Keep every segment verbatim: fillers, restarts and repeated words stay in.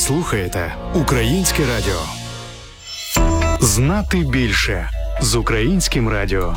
Ви слухаєте Українське радіо. Знати більше з Українським радіо.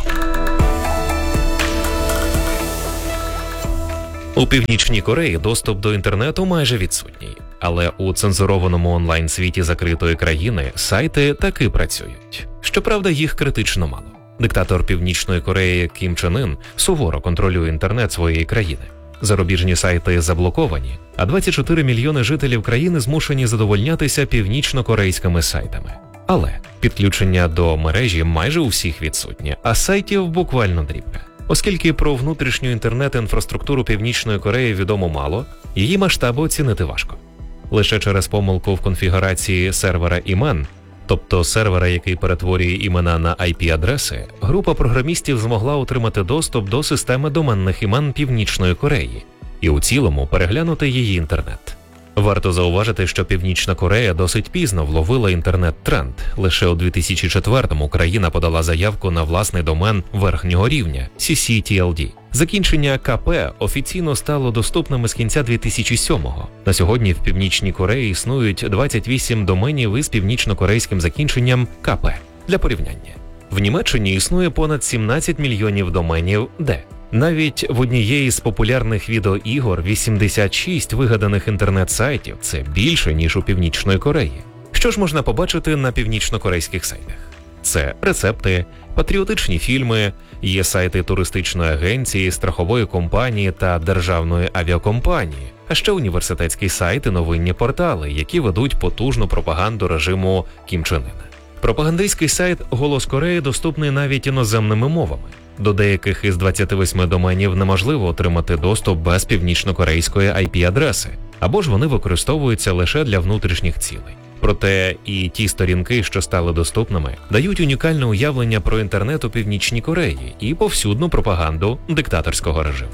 У Північній Кореї доступ до інтернету майже відсутній. Але у цензурованому онлайн-світі закритої країни сайти таки працюють. Щоправда, їх критично мало. Диктатор Північної Кореї Кім Чен Ін суворо контролює інтернет своєї країни. Зарубіжні сайти заблоковані, а двадцять чотири мільйони жителів країни змушені задовольнятися північно-корейськими сайтами. Але підключення до мережі майже у всіх відсутнє, а сайтів буквально дрібка. Оскільки про внутрішню інтернет-інфраструктуру Північної Кореї відомо мало, її масштаби оцінити важко. Лише через помилку в конфігурації сервера імен, тобто сервера, який перетворює імена на ай пі-адреси, група програмістів змогла отримати доступ до системи доменних імен Північної Кореї і у цілому переглянути її інтернет. Варто зауважити, що Північна Корея досить пізно вловила інтернет-тренд. Лише у дві тисячі четвертому країна подала заявку на власний домен верхнього рівня – сі сі ті ел ді. Закінчення ка пе офіційно стало доступним з кінця дві тисячі сьомого. На сьогодні в Північній Кореї існують двадцять вісім доменів із північно-корейським закінченням ка пе. Для порівняння. В Німеччині існує понад сімнадцять мільйонів доменів де. Навіть в однієї з популярних відеоігор вісімдесят шість вигаданих інтернет-сайтів – це більше, ніж у Північної Кореї. Що ж можна побачити на північно-корейських сайтах? Це рецепти, патріотичні фільми, є сайти туристичної агенції, страхової компанії та державної авіакомпанії, а ще університетські сайти, новинні портали, які ведуть потужну пропаганду режиму Кім Чен Іна. Пропагандистський сайт «Голос Кореї» доступний навіть іноземними мовами. До деяких із двадцяти восьми доменів неможливо отримати доступ без північно-корейської ай пі-адреси, або ж вони використовуються лише для внутрішніх цілей. Проте і ті сторінки, що стали доступними, дають унікальне уявлення про інтернет у Північній Кореї і повсюдну пропаганду диктаторського режиму.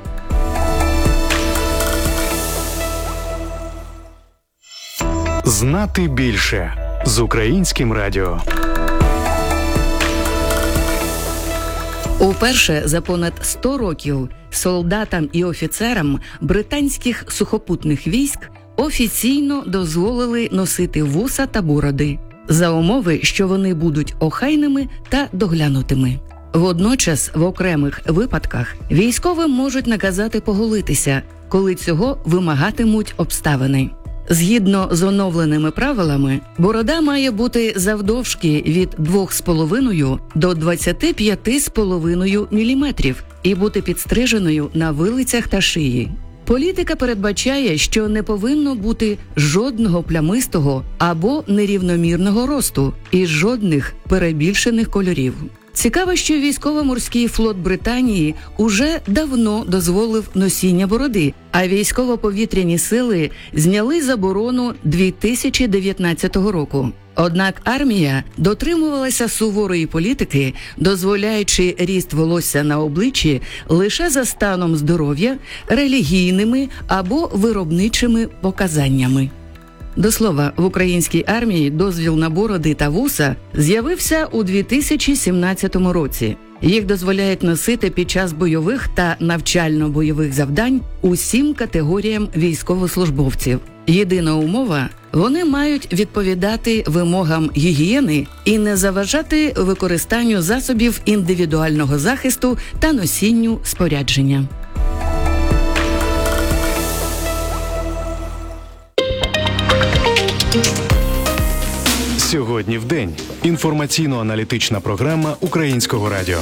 Знати більше з Українським радіо. Уперше за понад сто років солдатам і офіцерам британських сухопутних військ офіційно дозволили носити вуса та бороди, за умови, що вони будуть охайними та доглянутими. Водночас, в окремих випадках, військовим можуть наказати поголитися, коли цього вимагатимуть обставини. Згідно з оновленими правилами, борода має бути завдовжки від двох з половиною до двадцяти п'яти з половиною міліметрів і бути підстриженою на вилицях та шиї. Політика передбачає, що не повинно бути жодного плямистого або нерівномірного росту і жодних перебільшених кольорів. Цікаво, що військово-морський флот Британії уже давно дозволив носіння бороди, а військово-повітряні сили зняли заборону дві тисячі дев'ятнадцятого року. Однак армія дотримувалася суворої політики, дозволяючи ріст волосся на обличчі лише за станом здоров'я, релігійними або виробничими показаннями. До слова, в українській армії дозвіл на бороди та вуса з'явився у дві тисячі сімнадцятому році. Їх дозволяють носити під час бойових та навчально-бойових завдань усім категоріям військовослужбовців. Єдина умова – вони мають відповідати вимогам гігієни і не заважати використанню засобів індивідуального захисту та носінню спорядження. Сьогодні в день. Інформаційно-аналітична програма Українського радіо.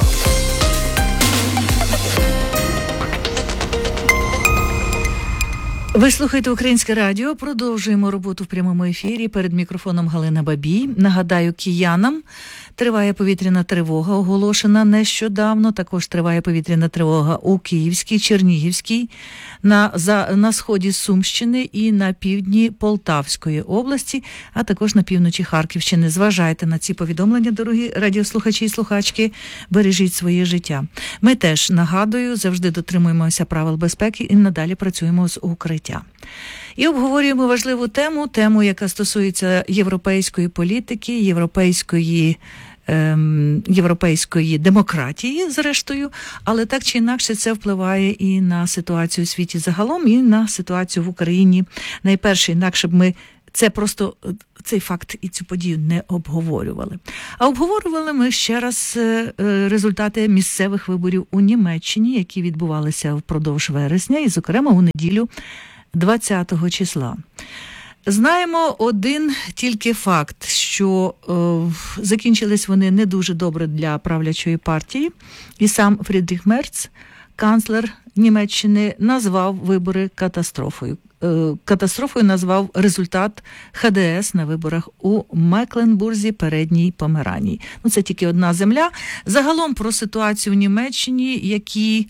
Ви слухаєте Українське радіо. Продовжуємо роботу в прямому ефірі. Перед мікрофоном Галина Бабій. Нагадаю киянам, триває повітряна тривога, оголошена нещодавно. Також триває повітряна тривога у Київській, Чернігівській, на, за, на сході Сумщини і на півдні Полтавської області, а також на півночі Харківщини. Зважайте на ці повідомлення, дорогі радіослухачі і слухачки, бережіть своє життя. Ми теж, нагадую, завжди дотримуємося правил безпеки і надалі працюємо з укриття. І обговорюємо важливу тему, тему, яка стосується європейської політики, європейської європейської демократії, зрештою, але так чи інакше це впливає і на ситуацію у світі загалом, і на ситуацію в Україні. Найперше, інакше б ми це просто цей факт і цю подію не обговорювали. А обговорювали ми ще раз результати місцевих виборів у Німеччині, які відбувалися впродовж вересня, і, зокрема, у неділю двадцятого числа. Знаємо один тільки факт, що е, закінчились вони не дуже добре для правлячої партії, і сам Фрідріх Мерц, канцлер Німеччини, назвав вибори катастрофою. Е, катастрофою назвав результат ха де ес на виборах у Мекленбурзі, Передній Померанії. Ну, це тільки одна земля. Загалом про ситуацію в Німеччині, які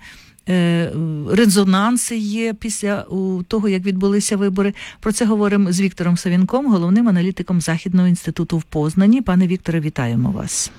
резонанси є після того, як відбулися вибори. Про це говоримо з Віктором Савінком, головним аналітиком Західного інституту в Познані. Пане Вікторе, вітаємо вас.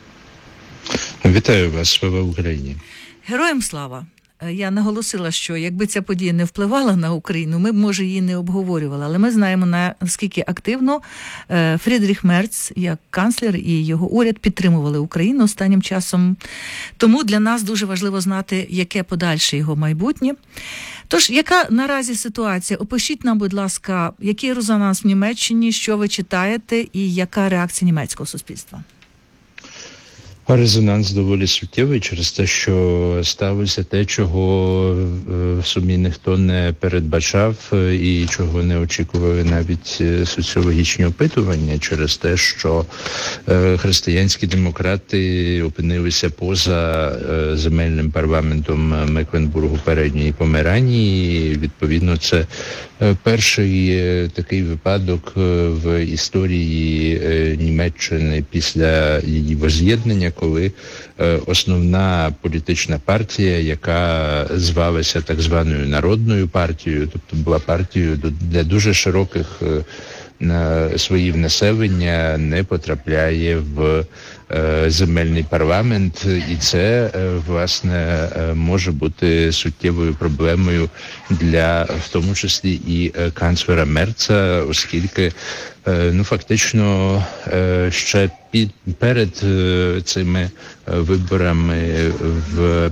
Вітаю вас, слава Україні. Героям слава. Я наголосила, що якби ця подія не впливала на Україну, ми б, може, її не обговорювали. Але ми знаємо, наскільки активно Фрідріх Мерц, як канцлер, і його уряд підтримували Україну останнім часом. Тому для нас дуже важливо знати, яке подальше його майбутнє. Тож, яка наразі ситуація? Опишіть нам, будь ласка, який резонанс в Німеччині, що ви читаєте і яка реакція німецького суспільства? Резонанс доволі суттєвий через те, що сталося те, чого в сумі ніхто не передбачав і чого не очікували навіть соціологічні опитування, через те, що християнські демократи опинилися поза земельним парламентом Мекленбургу, Передньої Померанії. Відповідно, це перший такий випадок в історії Німеччини після її воз'єднання, коли е, основна політична партія, яка звалася так званою Народною партією, тобто була партією для дуже широких е, на своїх населення, не потрапляє в е, земельний парламент, і це, е, власне, е, може бути суттєвою проблемою для, в тому числі, і е, канцлера Мерца, оскільки ну, фактично, ще під, перед цими виборами в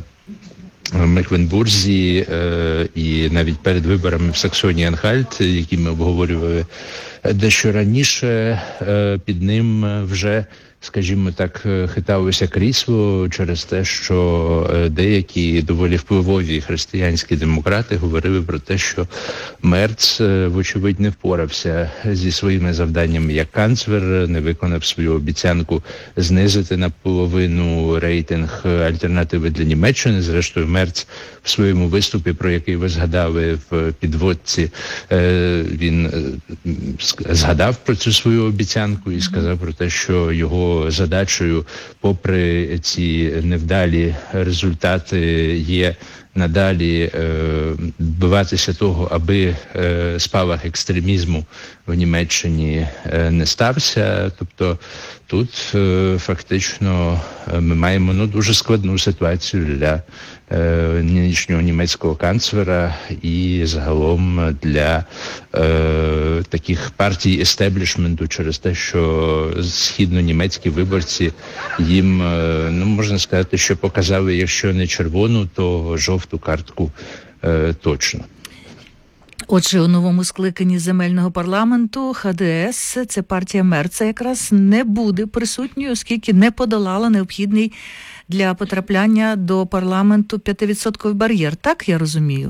Мекленбурзі і навіть перед виборами в Саксонії-Анхальт, які ми обговорювали дещо раніше, під ним вже, скажімо так, хиталося крісло через те, що деякі доволі впливові християнські демократи говорили про те, що Мерц, вочевидь, не впорався зі своїми завданнями як канцлер, не виконав свою обіцянку знизити наполовину рейтинг Альтернативи для Німеччини. Зрештою, Мерц в своєму виступі, про який ви згадали в підводці, він згадав про цю свою обіцянку і сказав про те, що його задачею, попри ці невдалі результати, є надалі добиватися того, аби спалах екстремізму в Німеччині не стався. Тобто тут фактично ми маємо ну, дуже складну ситуацію для нинішнього німецького канцлера і загалом для е, таких партій естеблішменту через те, що східно-німецькі виборці їм, е, ну можна сказати, що показали, якщо не червону, то жовту картку е, точно. Отже, у новому скликанні земельного парламенту ха де ес, це партія Мерца, якраз не буде присутньою, оскільки не подолала необхідний для потрапляння до парламенту п'ятивідсотковий бар'єр. Так я розумію?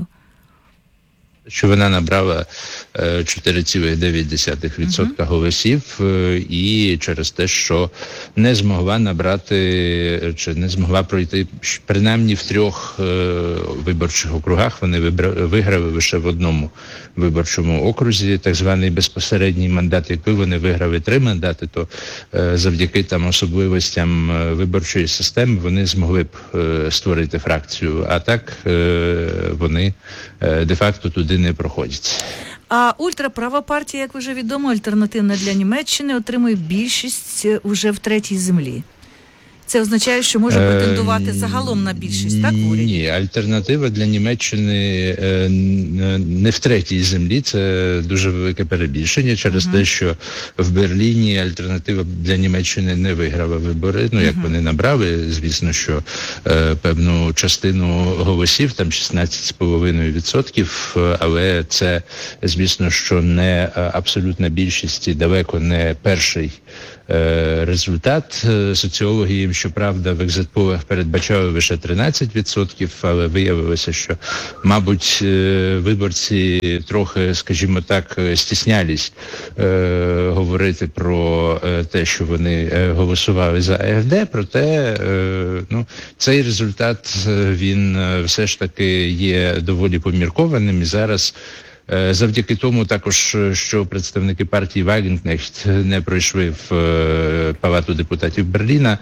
Що вона набрала чотири цілих дев'ять десятих відсотка uh-huh. голосів і через те, що не змогла набрати, чи не змогла пройти, принаймні в трьох виборчих округах, вони виграли лише в одному виборчому окрузі, так званий безпосередній мандат. Якби вони виграли три мандати, то завдяки там особливостям виборчої системи вони змогли б створити фракцію, а так вони де-факто туди не проходять. А ультраправа партія, як вже відомо, альтернативна для Німеччини, отримує більшість уже в третій землі. Це означає, що може претендувати загалом на більшість, так, в уряді? Ні, альтернатива для Німеччини не в третій землі, це дуже велике перебільшення через uh-huh. те, що в Берліні альтернатива для Німеччини не виграла вибори, ну, як uh-huh. вони набрали, звісно, що е, певну частину голосів, там шістнадцять з половиною відсотків, але це, звісно, що не абсолютна більшість і далеко не перший результат. Соціологи їм, щоправда, в екзит-полах передбачали лише тринадцять відсотків, але виявилося, що, мабуть, виборці трохи, скажімо так, стіснялись е, говорити про те, що вони голосували за АФД, проте е, ну, цей результат, він все ж таки є доволі поміркованим, і зараз завдяки тому також, що представники партії Вагенкнехт не пройшли в Палату депутатів Берліна,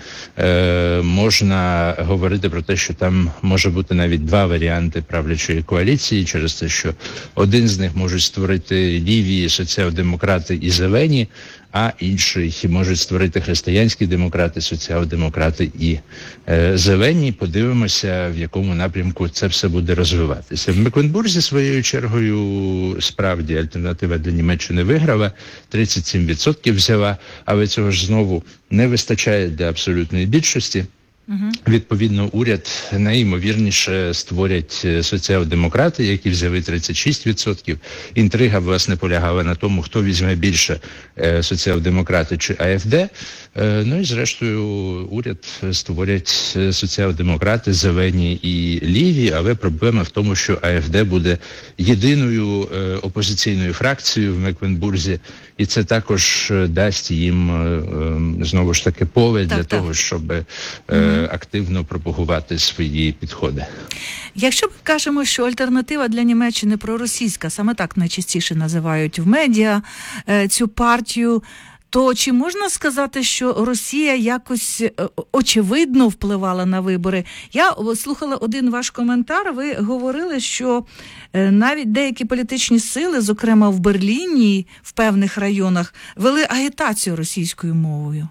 можна говорити про те, що там може бути навіть два варіанти правлячої коаліції, через те, що один з них можуть створити ліві соціал-демократи і зелені, а інший можуть створити християнські демократи, соціал-демократи і е, зелені. Подивимося, в якому напрямку це все буде розвиватися. В Мекленбурзі, своєю чергою, справді альтернатива для Німеччини виграла, тридцять сім відсотків взяла, але цього ж знову не вистачає для абсолютної більшості. Uh-huh. Відповідно, уряд найімовірніше створять соціал-демократи, які взяли тридцять шість відсотків. Інтрига, власне, полягала на тому, хто візьме більше, соціал-демократи чи АФД. Ну і, зрештою, уряд створять соціал-демократи, зелені і ліві, але проблема в тому, що АФД буде єдиною опозиційною фракцією в Мекленбурзі, і це також дасть їм, знову ж таки, поле так, для так. того, щоб mm-hmm. активно пропагувати свої підходи. Якщо ми кажемо, що альтернатива для Німеччини проросійська, саме так найчастіше називають в медіа цю партію, то чи можна сказати, що Росія якось очевидно впливала на вибори? Я слухала один ваш коментар, ви говорили, що навіть деякі політичні сили, зокрема в Берліні, в певних районах, вели агітацію російською мовою.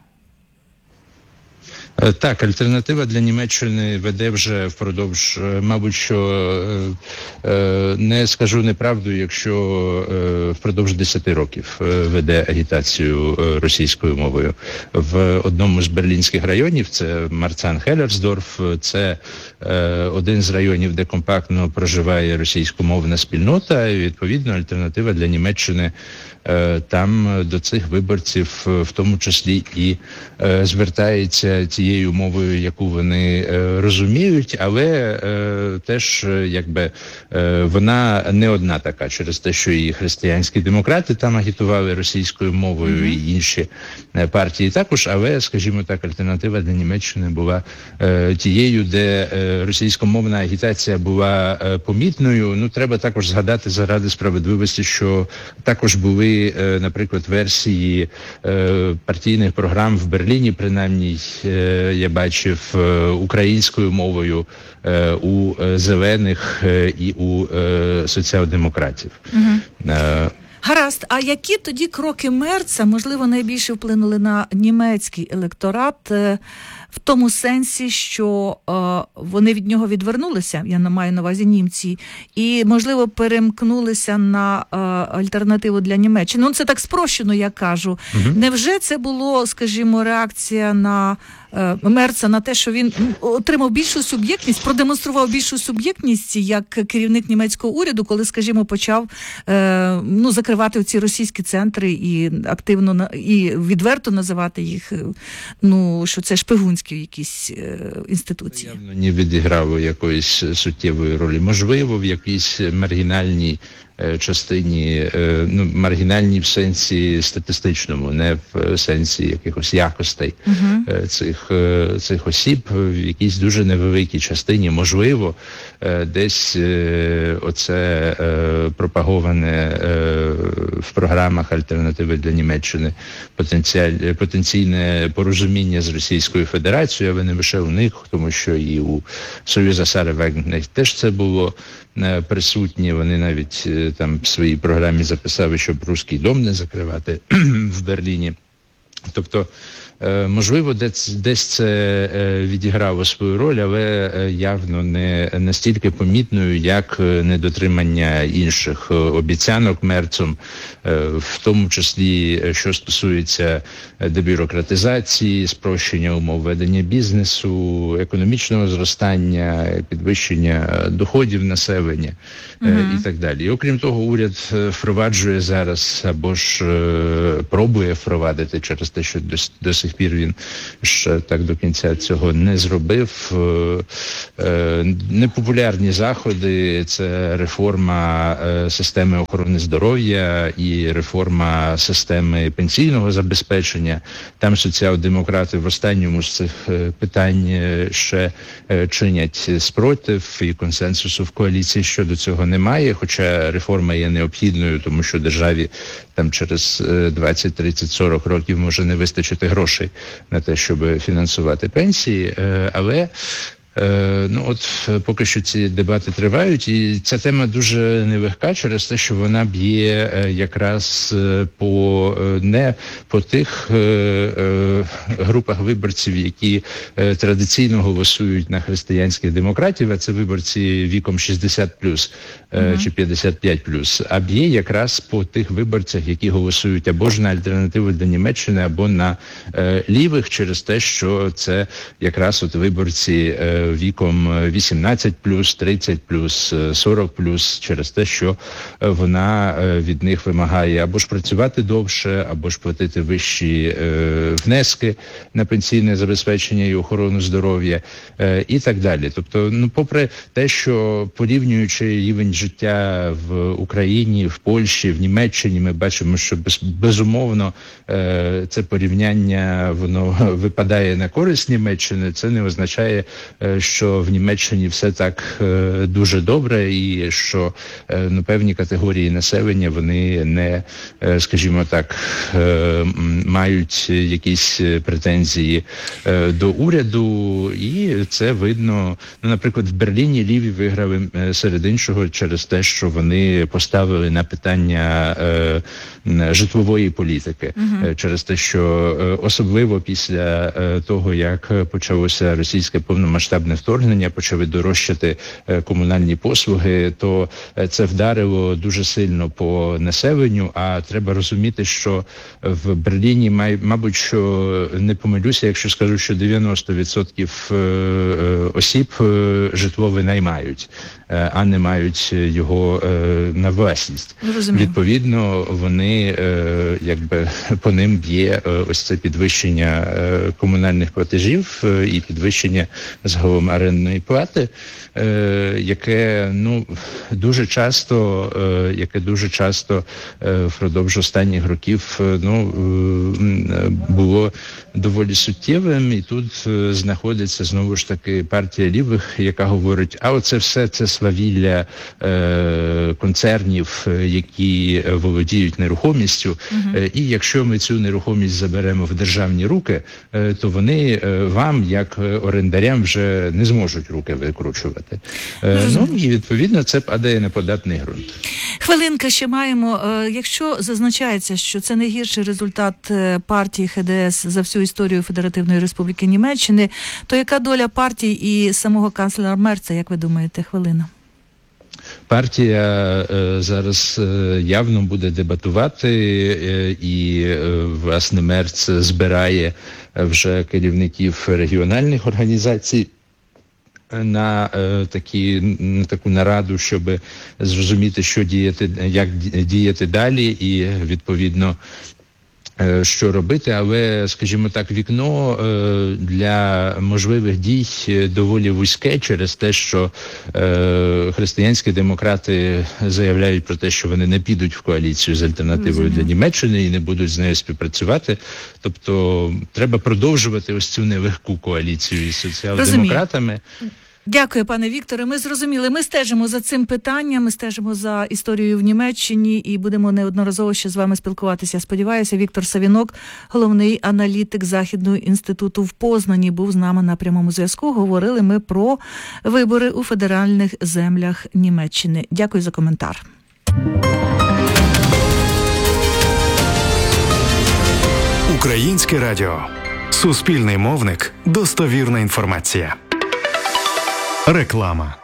Так, альтернатива для Німеччини веде вже впродовж, мабуть, що не скажу неправду, якщо впродовж десяти років веде агітацію російською мовою. В одному з берлінських районів, це Марцан-Хеллерсдорф, це один з районів, де компактно проживає російськомовна спільнота, і, відповідно, альтернатива для Німеччини там до цих виборців в тому числі і е, звертається тією мовою, яку вони е, розуміють, але е, теж якби е, вона не одна така, через те, що і християнські демократи там агітували російською мовою, mm-hmm. і інші партії також, але, скажімо так, альтернатива для Німеччини була е, тією, де е, російськомовна агітація була е, помітною. Ну, треба також згадати заради справедливості, що також були наприклад, версії е, партійних програм в Берліні, принаймні, е, я бачив е, українською мовою е, у зелених е, і у е, соціал-демократів. Угу. Е, Гаразд, а які тоді кроки Мерца, можливо, найбільше вплинули на німецький електорат е, в тому сенсі, що е, вони від нього відвернулися, я маю на увазі німці, і, можливо, перемкнулися на е, альтернативу для Німеччини? Ну, це так спрощено, я кажу. Угу. Невже це було, скажімо, реакція на е, Мерца на те, що він отримав більшу суб'єктність, продемонстрував більшу суб'єктність як керівник німецького уряду, коли, скажімо, почав е, ну, закривати ці російські центри і активно і відверто називати їх, ну, що це шпигунські якісь е, інституції? Явно не відіграло якоїсь суттєвої ролі. Можливо, в якійсь маргінальній е, частині, е, ну, маргінальній в сенсі статистичному, не в сенсі якихось якостей uh-huh. е, цих, е, цих осіб, в якійсь дуже невеликій частині, можливо, е, десь е, оце е, пропаговане е, в програмах альтернативи для Німеччини потенційне порозуміння з Російською Федерацією, але не лише у них, тому що і у Союза Сари Вагнер теж це було присутні. Вони навіть там в своїй програмі записали, щоб Руський дом не закривати в Берліні. Тобто, можливо, десь це відіграло свою роль, але явно не настільки помітною, як недотримання інших обіцянок Мерцом, в тому числі, що стосується дебюрократизації, спрощення умов ведення бізнесу, економічного зростання, підвищення доходів населення uh-huh. і так далі. І окрім того, уряд впроваджує зараз або ж пробує впровадити через те, що до, до сих пір він ще так до кінця цього не зробив. Непопулярні заходи – це реформа системи охорони здоров'я і реформа системи пенсійного забезпечення. Там соціал-демократи в останньому з цих питань ще чинять спротив, і консенсусу в коаліції щодо цього немає, хоча реформа є необхідною, тому що державі там через двадцять, тридцять, сорок років може не вистачити грошей на те, щоб фінансувати пенсії, але ну от поки що ці дебати тривають, і ця тема дуже нелегка через те, що вона б'є якраз по не по тих групах виборців, які традиційно голосують на християнських демократів, а це виборці віком шістдесят плюс uh-huh. чи п'ятдесят п'ять плюс, а б'є якраз по тих виборцях, які голосують або ж на альтернативу для Німеччини, або на лівих, через те, що це якраз от виборці віком вісімнадцять плюс, тридцять плюс, сорок плюс, через те, що вона від них вимагає або ж працювати довше, або ж платити вищі е, внески на пенсійне забезпечення і охорону здоров'я е, і так далі. Тобто, ну, попри те, що порівнюючи рівень життя в Україні, в Польщі, в Німеччині, ми бачимо, що без, безумовно е, це порівняння, воно випадає на користь Німеччини, це не означає, е, що в Німеччині все так е, дуже добре і що е, ну, певні категорії населення, вони не, е, скажімо так, е, мають якісь претензії е, до уряду, і це видно. Ну, наприклад, в Берліні ліві виграли е, серед іншого через те, що вони поставили на питання е, житлової політики, uh-huh. е, через те, що е, особливо після е, того, як почалося російське повномасштабне вторгнення, почали дорожчати е, комунальні послуги, то е, це вдарило дуже сильно по населенню, а треба розуміти, що в Берліні, май, мабуть, що не помилюся, якщо скажу, що дев'яносто відсотків е, е, осіб е, житло винаймають, е, а не мають його е, на власність. Розумію. Відповідно, вони, е, якби, по ним б'є е, ось це підвищення е, комунальних платежів е, і підвищення загалом орендної плати, е, яке, ну, дуже часто, е, яке дуже часто е, впродовж останніх років, е, ну, е, було доволі суттєвим, і тут е, знаходиться знову ж таки партія лівих, яка говорить, а оце все, це свавілля е, концернів, які володіють нерухомістю, uh-huh. е, і якщо ми цю нерухомість заберемо в державні руки, е, то вони е, вам, як орендарям, вже не зможуть руки викручувати. Е, ну, і відповідно це падає на податний ґрунт. Хвилинка ще маємо. Якщо зазначається, що це найгірший результат партії ха де ес за всю історію Федеративної Республіки Німеччини, то яка доля партії і самого канцлера Мерца, як ви думаєте, хвилина? Партія е, зараз е, явно буде дебатувати, е, і, е, власне, Мерц збирає вже керівників регіональних організацій на е, такі на таку нараду, щоб зрозуміти, що діяти, як діяти далі, і відповідно що робити, але, скажімо так, вікно е, для можливих дій доволі вузьке через те, що е, християнські демократи заявляють про те, що вони не підуть в коаліцію з альтернативою для Німеччини і не будуть з нею співпрацювати. Тобто треба продовжувати ось цю нелегку коаліцію із соціал-демократами. Дякую, пане Вікторе. Ми зрозуміли. Ми стежимо за цим питанням, ми стежимо за історією в Німеччині і будемо неодноразово ще з вами спілкуватися. Сподіваюся, Віктор Савінок, головний аналітик Західного інституту в Познані, був з нами на прямому зв'язку. Говорили ми про вибори у федеральних землях Німеччини. Дякую за коментар. Українське радіо. Суспільний мовник. Достовірна інформація. Реклама.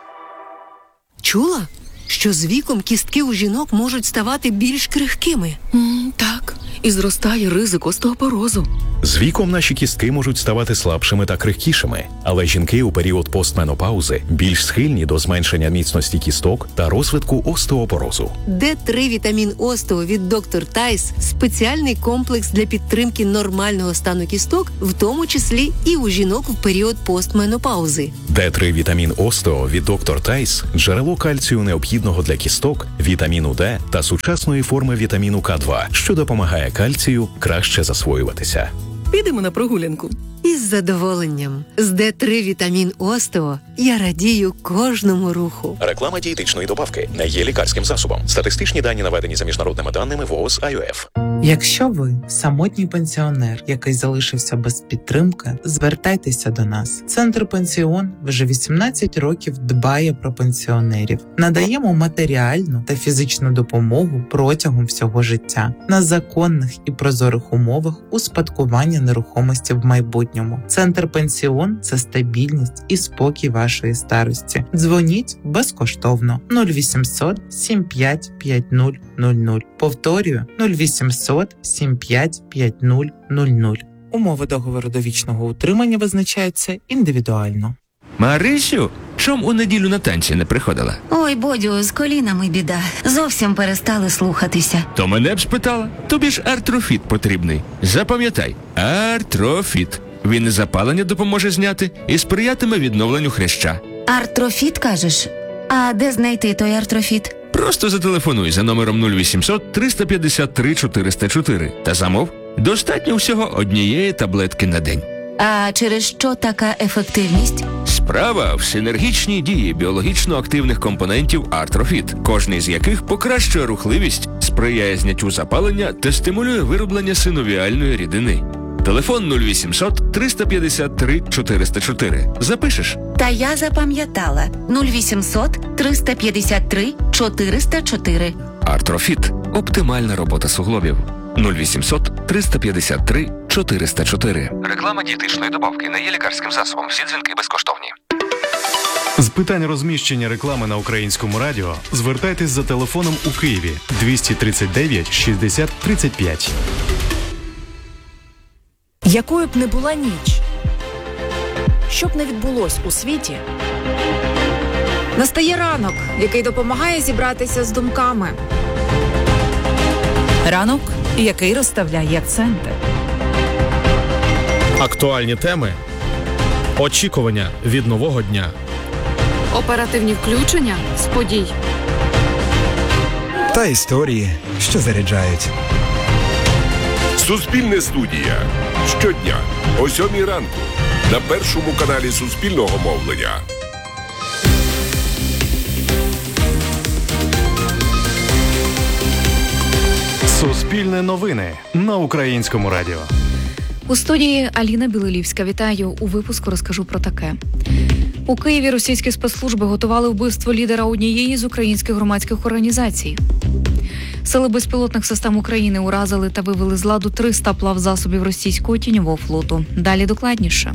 Чула, що з віком кістки у жінок можуть ставати більш крихкими? М, так, і зростає ризик остеопорозу. З віком наші кістки можуть ставати слабшими та крихкішими, але жінки у період постменопаузи більш схильні до зменшення міцності кісток та розвитку остеопорозу. Д три вітамін Остео від доктор Тайс – спеціальний комплекс для підтримки нормального стану кісток, в тому числі і у жінок в період постменопаузи. Д три вітамін Остео від доктор Тайс – джерело кальцію необхідного для кісток, вітаміну Д та сучасної форми вітаміну К два, що допомагає кальцію краще засвоюватися. Підемо на прогулянку. Із задоволенням. З Д три вітамін Остео я радію кожному руху. Реклама дієтичної добавки не є лікарським засобом. Статистичні дані наведені за міжнародними даними ВООЗ ай о еф. Якщо ви самотній пенсіонер, який залишився без підтримки, звертайтеся до нас. Центр Пенсіон вже вісімнадцять років дбає про пенсіонерів. Надаємо матеріальну та фізичну допомогу протягом всього життя на законних і прозорих умовах успадкування нерухомості в майбутньому. Центр Пенсіон – це стабільність і спокій вашої старості. Дзвоніть безкоштовно нуль вісімсот сім п'ять п'ять нуль нуль нуль. Повторюю нуль вісімсот сім п'ять п'ять нуль нуль нуль. Умови договору довічного утримання визначаються індивідуально. Марисю, чом у неділю на танці не приходила? Ой, Бодю, з колінами біда. Зовсім перестали слухатися. То мене б спитала. Тобі ж артрофіт потрібний. Запам'ятай, артрофіт. Він і запалення допоможе зняти і сприятиме відновленню хряща. Артрофіт, кажеш? А де знайти той артрофіт? Просто зателефонуй за номером нуль вісімсот триста п'ятдесят три чотириста чотири та замов. Достатньо всього однієї таблетки на день. А через що така ефективність? Справа в синергічній дії біологічно активних компонентів артрофіт, кожний з яких покращує рухливість, сприяє зняттю запалення та стимулює вироблення синовіальної рідини. Телефон нуль вісімсот триста п'ятдесят три чотириста чотири. Запишеш? Та я запам'ятала. нуль вісімсот триста п'ятдесят три чотириста чотири. Артрофіт. Оптимальна робота суглобів. нуль вісімсот триста п'ятдесят три чотириста чотири. Реклама дієтичної добавки не є лікарським засобом. Всі дзвінки безкоштовні. З питань розміщення реклами на Українському радіо звертайтесь за телефоном у Києві двісті тридцять дев'ять шістдесят тридцять п'ять. Якою б не була ніч, що б не відбулось у світі, настає ранок, який допомагає зібратися з думками. Ранок, який розставляє акценти. Актуальні теми, очікування від нового дня. Оперативні включення з подій. Та історії, що заряджають. Суспільне студія. Щодня о сьомій ранку на першому каналі Суспільного мовлення. Суспільне новини на Українському радіо. У студії Аліна Білолівська. Вітаю. У випуску розкажу про таке. У Києві російські спецслужби готували вбивство лідера однієї з українських громадських організацій. Сили безпілотних систем України уразили та вивели з ладу триста плавзасобів російського тіньового флоту. Далі докладніше.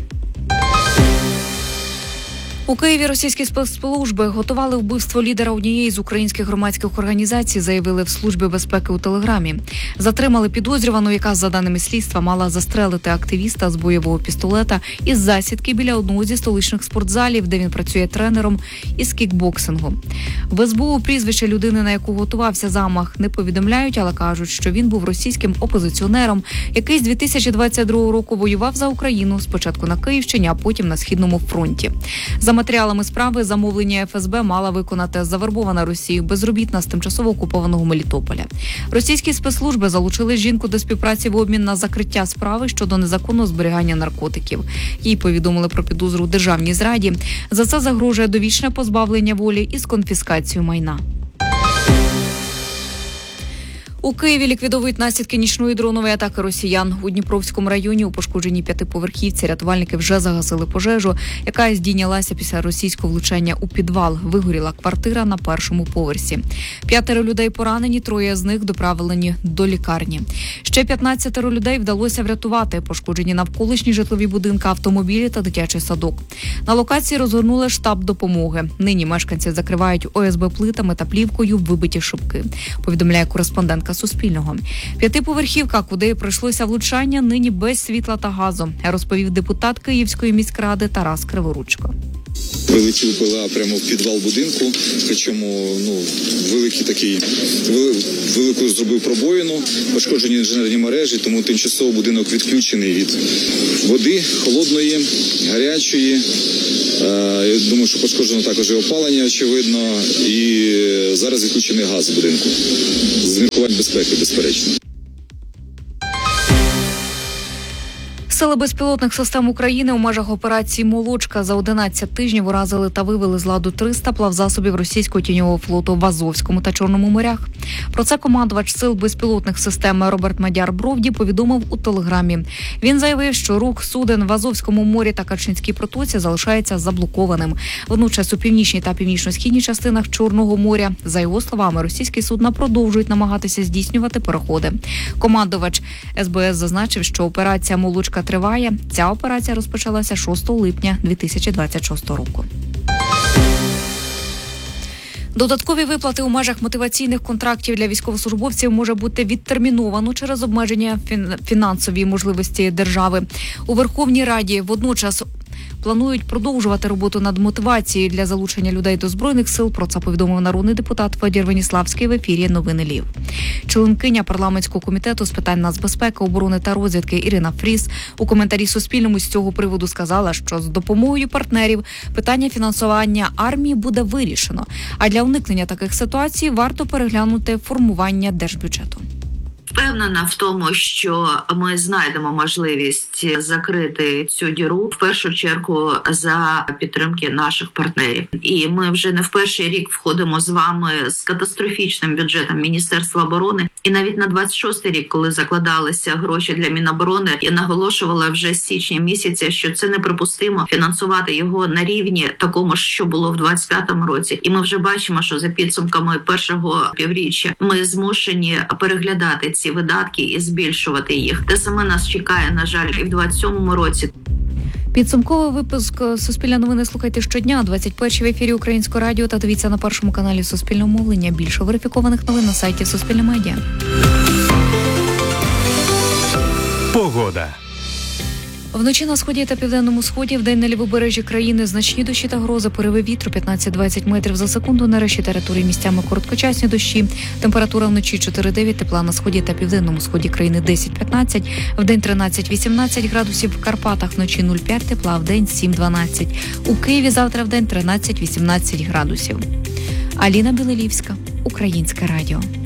У Києві російські спецслужби готували вбивство лідера однієї з українських громадських організацій, заявили в Службі безпеки у Телеграмі. Затримали підозрювану, яка, за даними слідства, мала застрелити активіста з бойового пістолета із засідки біля одного зі столичних спортзалів, де він працює тренером із кікбоксингу. В ес бе у прізвище людини, на яку готувався замах, не повідомляють, але кажуть, що він був російським опозиціонером, який з дві тисячі двадцять другого року воював за Україну, спочатку на Київщині, а потім на Східному фронті. За матеріалами справи, замовлення еф ес бе мала виконати завербована Росією безробітна з тимчасово окупованого Мелітополя. Російські спецслужби залучили жінку до співпраці в обмін на закриття справи щодо незаконного зберігання наркотиків. Їй повідомили про підозру у державній зраді. За це загрожує довічне позбавлення волі із конфіскацією майна. У Києві ліквідовують наслідки нічної дронової атаки росіян. У Дніпровському районі у пошкодженій п'ятиповерхівці рятувальники вже загасили пожежу, яка здійнялася після російського влучання у підвал. Вигоріла квартира на першому поверсі. П'ятеро людей поранені, троє з них доправлені до лікарні. Ще п'ятнадцятеро людей вдалося врятувати. Пошкоджені навколишні житлові будинки, автомобілі та дитячий садок. На локації розгорнули штаб допомоги. Нині мешканці закривають о ес бе плитами та плівкою вибиті шибки, повідомляє кореспондентка Суспільного. П'ятиповерхівка, куди прийшлося влучання, нині без світла та газу, розповів депутат Київської міськради Тарас Криворучко. Прилетів ПЛА прямо в підвал будинку, причому ну, великий такий, велику зробив пробоїну, пошкоджені інженерні мережі, тому тимчасово будинок відключений від води, холодної, гарячої. Я думаю, що пошкоджено також і опалення, очевидно, і зараз відключений газ в будинку. З міркувань безпеки, безперечно. Сили безпілотних систем України у межах операції «Молочка» за одинадцять тижнів уразили та вивели з ладу триста плавзасобів російського тіньового флоту в Азовському та Чорному морях. Про це командувач сил безпілотних систем Роберт Мадяр-Бровді повідомив у Телеграмі. Він заявив, що рух суден в Азовському морі та Керченській протоці залишається заблокованим. Водночас у північній та північно-східній частинах Чорного моря, за його словами, російські судна продовжують намагатися здійснювати переходи. Командувач ес бе ес зазначив, що операція «Молочка» триває. Ця операція розпочалася шостого липня дві тисячі двадцять шостого року. Додаткові виплати у межах мотиваційних контрактів для військовослужбовців може бути відтерміновано через обмеження фінансової можливості держави. У Верховній Раді водночас планують продовжувати роботу над мотивацією для залучення людей до Збройних сил. Про це повідомив народний депутат Федір Веніславський в ефірі «Новини Львів». Членкиня парламентського комітету з питань нацбезпеки, оборони та розвідки Ірина Фріз у коментарі Суспільному з цього приводу сказала, що з допомогою партнерів питання фінансування армії буде вирішено. А для уникнення таких ситуацій варто переглянути формування держбюджету. Впевнена в тому, що ми знайдемо можливість закрити цю діру, в першу чергу за підтримки наших партнерів. І ми вже не в перший рік входимо з вами з катастрофічним бюджетом Міністерства оборони. І навіть на двадцять шостий рік, коли закладалися гроші для Міноборони, я наголошувала вже з січня місяця, що це неприпустимо фінансувати його на рівні такому, що було в двадцять п'ятому році. І ми вже бачимо, що за підсумками першого півріччя ми змушені переглядати ці видатки і збільшувати їх. Те саме нас чекає, на жаль, і в двадцять сьомому році. Підсумковий випуск «Суспільне новини» слухайте щодня, двадцять перший в ефірі Українського радіо та дивіться на першому каналі Суспільного мовлення. Більше верифікованих новин на сайті Суспільне медіа. Погода. Вночі на сході та південному сході, вдень на лівобережжі країни значні дощі та грози, пориви вітру п'ятнадцять-двадцять метрів за секунду, на решті території місцями короткочасні дощі. Температура вночі чотири-дев'ять, тепла на сході та південному сході країни десять-п'ятнадцять, вдень тринадцять-вісімнадцять градусів, в Карпатах вночі нуль-п'ять тепла, вдень сім-дванадцять. У Києві завтра вдень тринадцять-вісімнадцять градусів. Аліна Білелівська, Українське радіо.